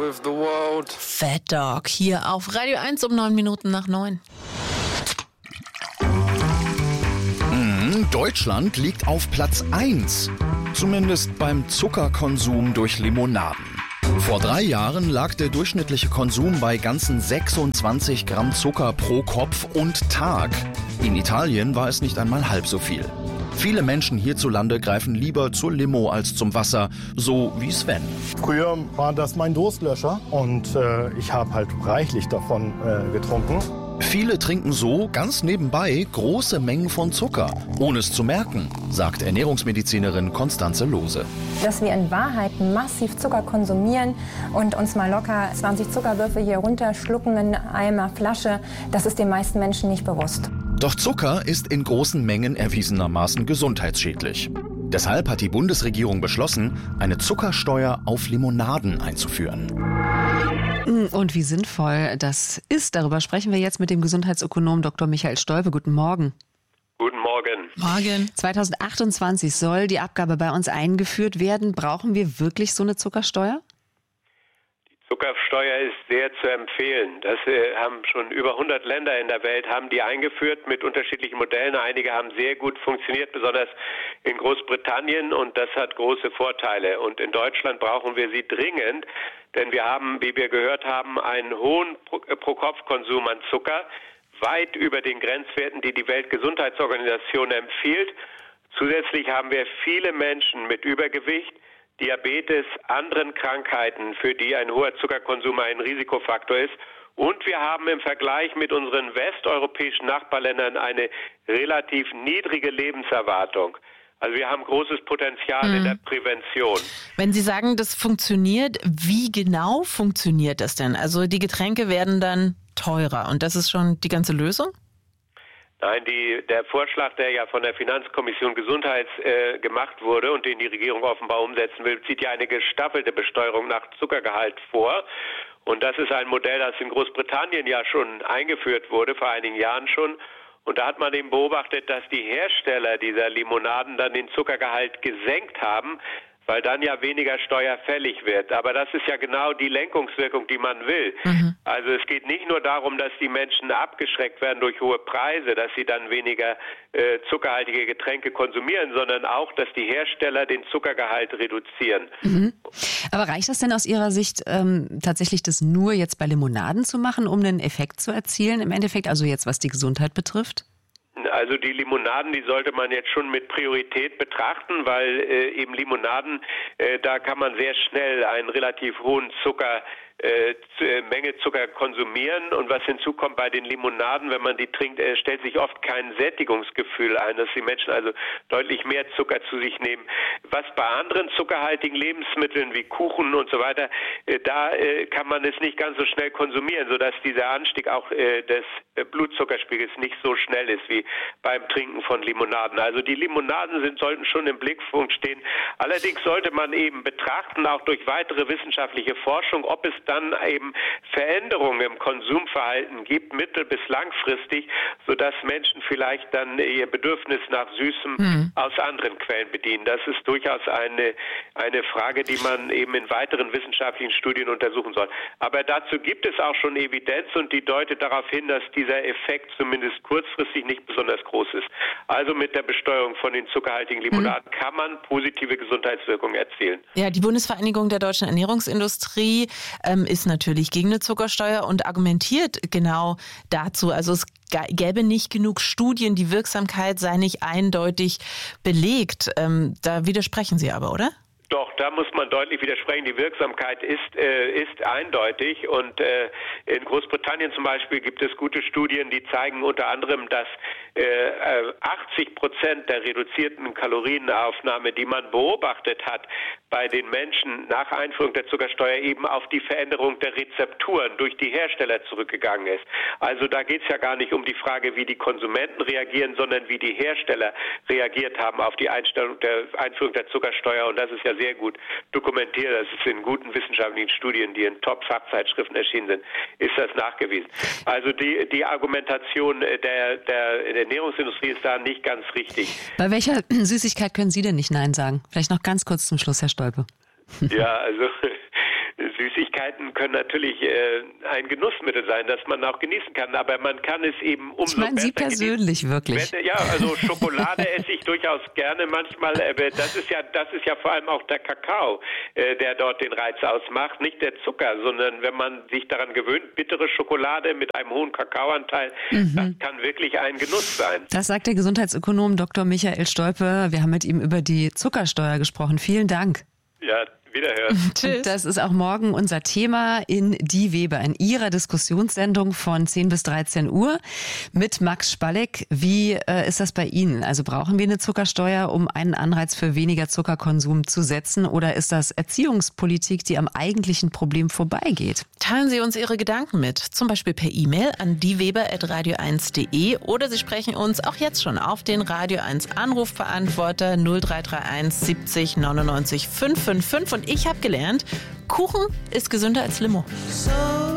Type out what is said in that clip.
with the world. Fat Dog hier auf Radio 1 um 9 Minuten nach 9. Deutschland liegt auf Platz 1, zumindest beim Zuckerkonsum durch Limonaden. Vor 3 Jahren lag der durchschnittliche Konsum bei ganzen 26 Gramm Zucker pro Kopf und Tag. In Italien war es nicht einmal halb so viel. Viele Menschen hierzulande greifen lieber zur Limo als zum Wasser, so wie Sven. Früher war das mein Durstlöscher und ich habe halt reichlich davon getrunken. Viele trinken so ganz nebenbei große Mengen von Zucker, ohne es zu merken, sagt Ernährungsmedizinerin Constanze Lohse. Dass wir in Wahrheit massiv Zucker konsumieren und uns mal locker 20 Zuckerwürfel hier runterschlucken in einer Flasche, das ist den meisten Menschen nicht bewusst. Doch Zucker ist in großen Mengen erwiesenermaßen gesundheitsschädlich. Deshalb hat die Bundesregierung beschlossen, eine Zuckersteuer auf Limonaden einzuführen. Und wie sinnvoll das ist, darüber sprechen wir jetzt mit dem Gesundheitsökonom Dr. Michael Stolpe. Guten Morgen. Guten Morgen. Morgen. 2028 soll die Abgabe bei uns eingeführt werden. Brauchen wir wirklich so eine Zuckersteuer? Zuckersteuer ist sehr zu empfehlen. Das haben schon über 100 Länder in der Welt haben die eingeführt mit unterschiedlichen Modellen. Einige haben sehr gut funktioniert, besonders in Großbritannien, und das hat große Vorteile. Und in Deutschland brauchen wir sie dringend, denn wir haben, wie wir gehört haben, einen hohen Pro-Kopf-Konsum an Zucker, weit über den Grenzwerten, die die Weltgesundheitsorganisation empfiehlt. Zusätzlich haben wir viele Menschen mit Übergewicht, Diabetes, anderen Krankheiten, für die ein hoher Zuckerkonsum ein Risikofaktor ist. Und wir haben im Vergleich mit unseren westeuropäischen Nachbarländern eine relativ niedrige Lebenserwartung. Also wir haben großes Potenzial in der Prävention. Wenn Sie sagen, das funktioniert, wie genau funktioniert das denn? Also die Getränke werden dann teurer und das ist schon die ganze Lösung? Nein, der Vorschlag, der ja von der Finanzkommission Gesundheit gemacht wurde und den die Regierung offenbar umsetzen will, zieht ja eine gestaffelte Besteuerung nach Zuckergehalt vor. Und das ist ein Modell, das in Großbritannien ja schon eingeführt wurde, vor einigen Jahren schon. Und da hat man eben beobachtet, dass die Hersteller dieser Limonaden dann den Zuckergehalt gesenkt haben, weil dann ja weniger Steuer fällig wird. Aber das ist ja genau die Lenkungswirkung, die man will. Also es geht nicht nur darum, dass die Menschen abgeschreckt werden durch hohe Preise, dass sie dann weniger zuckerhaltige Getränke konsumieren, sondern auch, dass die Hersteller den Zuckergehalt reduzieren. Aber reicht das denn aus Ihrer Sicht tatsächlich, das nur jetzt bei Limonaden zu machen, um einen Effekt zu erzielen im Endeffekt, also jetzt was die Gesundheit betrifft? Also die Limonaden, die sollte man jetzt schon mit Priorität betrachten, weil eben Limonaden, da kann man sehr schnell einen relativ hohen Menge Zucker konsumieren, und was hinzukommt bei den Limonaden, wenn man die trinkt, stellt sich oft kein Sättigungsgefühl ein, dass die Menschen also deutlich mehr Zucker zu sich nehmen. Was bei anderen zuckerhaltigen Lebensmitteln wie Kuchen und so weiter, da kann man es nicht ganz so schnell konsumieren, sodass dieser Anstieg auch des Blutzuckerspiegels nicht so schnell ist wie beim Trinken von Limonaden. Also die Limonaden sollten schon im Blickpunkt stehen. Allerdings sollte man eben betrachten, auch durch weitere wissenschaftliche Forschung, ob es dann eben Veränderungen im Konsumverhalten gibt, mittel- bis langfristig, sodass Menschen vielleicht dann ihr Bedürfnis nach Süßem aus anderen Quellen bedienen. Das ist durchaus eine Frage, die man eben in weiteren wissenschaftlichen Studien untersuchen soll. Aber dazu gibt es auch schon Evidenz, und die deutet darauf hin, dass dieser Effekt zumindest kurzfristig nicht besonders groß ist. Also mit der Besteuerung von den zuckerhaltigen Limonaden kann man positive Gesundheitswirkungen erzielen. Ja, die Bundesvereinigung der deutschen Ernährungsindustrie ist natürlich gegen eine Zuckersteuer und argumentiert genau dazu. Also es gäbe nicht genug Studien, die Wirksamkeit sei nicht eindeutig belegt. Da widersprechen Sie aber, oder? Doch, da muss man deutlich widersprechen. Die Wirksamkeit ist eindeutig, und in Großbritannien zum Beispiel gibt es gute Studien, die zeigen unter anderem, dass 80% der reduzierten Kalorienaufnahme, die man beobachtet hat bei den Menschen nach Einführung der Zuckersteuer, eben auf die Veränderung der Rezepturen durch die Hersteller zurückgegangen ist. Also da geht es ja gar nicht um die Frage, wie die Konsumenten reagieren, sondern wie die Hersteller reagiert haben auf die Einführung der Zuckersteuer, und das ist ja sehr gut dokumentiert. Das ist in guten wissenschaftlichen Studien, die in Top-Fachzeitschriften erschienen sind, ist das nachgewiesen. Also die Argumentation der Ernährungsindustrie ist da nicht ganz richtig. Bei welcher Süßigkeit können Sie denn nicht Nein sagen? Vielleicht noch ganz kurz zum Schluss, Herr Stolpe. Ja, also Süßigkeiten können natürlich ein Genussmittel sein, das man auch genießen kann, aber man kann es eben umso besser. Ich meine Sie persönlich genießen. Wirklich? Ja, also Schokolade esse ich durchaus gerne manchmal, aber das ist ja vor allem auch der Kakao, der dort den Reiz ausmacht, nicht der Zucker, sondern wenn man sich daran gewöhnt, bittere Schokolade mit einem hohen Kakaoanteil, das kann wirklich ein Genuss sein. Das sagt der Gesundheitsökonom Dr. Michael Stolpe. Wir haben mit ihm über die Zuckersteuer gesprochen. Vielen Dank. Ja, wiederhören. Tschüss. Das ist auch morgen unser Thema in Die Weber, in Ihrer Diskussionssendung von 10 bis 13 Uhr mit Max Spalleck. Wie ist das bei Ihnen? Also brauchen wir eine Zuckersteuer, um einen Anreiz für weniger Zuckerkonsum zu setzen? Oder ist das Erziehungspolitik, die am eigentlichen Problem vorbeigeht? Teilen Sie uns Ihre Gedanken mit, zum Beispiel per E-Mail an dieweber@radio1.de oder Sie sprechen uns auch jetzt schon auf den Radio 1 Anrufbeantworter 0331 70 99 555. Und ich habe gelernt, Kuchen ist gesünder als Limo.